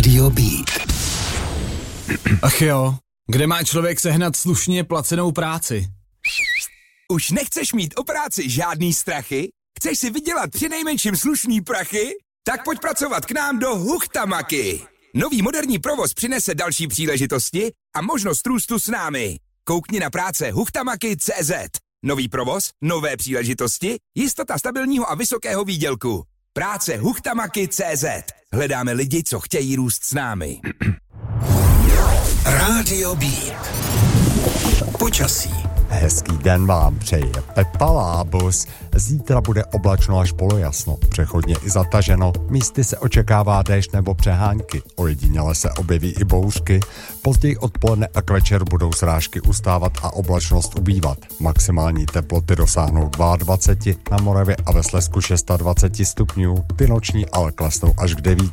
Rádio Beat. Ach jo, kde má člověk sehnat slušně placenou práci? Už nechceš mít o práci žádný strachy? Chceš si vydělat přinejmenším slušný prachy? Tak pojď pracovat k nám do Huchtamaky. Nový moderní provoz přinese další příležitosti a možnost růstu s námi. Koukni na práce Huchtamaky.cz. Nový provoz, nové příležitosti, jistota stabilního a vysokého výdělku. Práce Huchtamaky.cz. Hledáme lidi, co chtějí růst s námi. Rádio Beat. Počasí. Hezký den vám přeje Pepa Lábus. Zítra bude oblačno až polojasno, přechodně i zataženo. Místy se očekává déšť nebo přehánky, ojediněle se objeví i bouřky. Později odpoledne a k večeru budou srážky ustávat a oblačnost ubývat. Maximální teploty dosáhnou 22, na Moravě a ve Slezsku 26 stupňů, ty noční ale klesnou až k 9.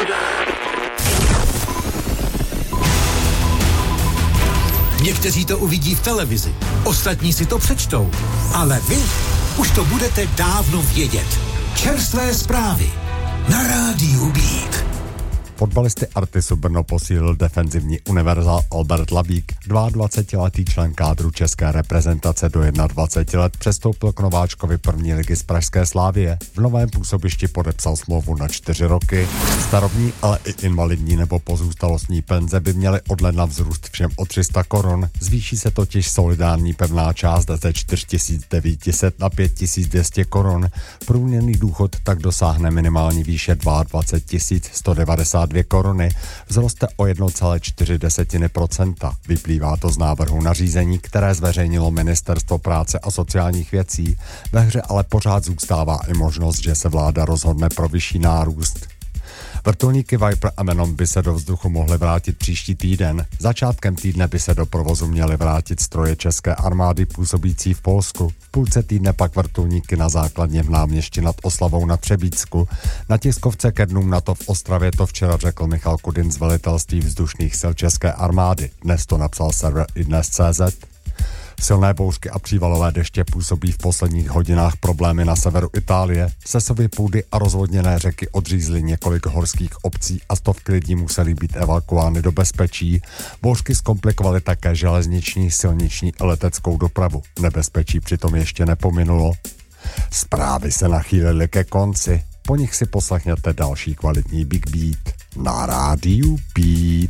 Někteří to uvidí v televizi, ostatní si to přečtou, ale vy už to budete dávno vědět. Čerstvé zprávy na Rádiu Beat. Fotbalisty Artisu Brno posílil defenzivní univerzál Albert Labík. 22letý člen kádru české reprezentace do 21 let přestoupil k nováčkovi první ligy z pražské Slavie. V novém působišti podepsal smlouvu na 4 roky. Starobní, ale i invalidní nebo pozůstalostní penze by měly od ledna vzrůst všem o 300 korun. Zvýší se totiž solidární pevná část ze 4900 na 5200 korun. Průměrný důchod tak dosáhne minimální výše 22 192 koruny, vzroste o 1,4%. Vyplývá to z návrhu nařízení, které zveřejnilo Ministerstvo práce a sociálních věcí. Ve hře ale pořád zůstává i možnost, že se vláda rozhodne pro vyšší nárůst. Vrtulníky Viper a Menon by se do vzduchu mohly vrátit příští týden. Začátkem týdne by se do provozu měly vrátit stroje české armády působící v Polsku. V půlce týdne pak vrtulníky na základně v Náměšti nad Oslavou na Třebícku. Na tiskovce ke dnům NATO v Ostravě to včera řekl Michal Kudin z velitelství vzdušných sil české armády. Dnes to napsal server iDnes.cz. Silné bouřky a přívalové deště působí v posledních hodinách problémy na severu Itálie. Sesovy půdy a rozvodněné řeky odřízly několik horských obcí a stovky lidí musely být evakuovány do bezpečí. Bouřky zkomplikovaly také železniční, silniční a leteckou dopravu. Nebezpečí přitom ještě nepominulo. Zprávy se nachýlily ke konci. Po nich si poslechněte další kvalitní Big Beat na Rádiu Beat.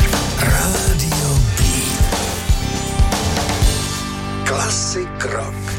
Rádio Beat. Klasik rock.